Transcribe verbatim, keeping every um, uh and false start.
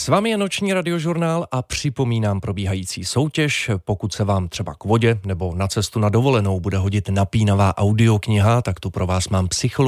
S vámi je noční radiožurnál a připomínám probíhající soutěž. Pokud se vám třeba k vodě nebo na cestu na dovolenou bude hodit napínavá audiokniha, tak tu pro vás mám psychologický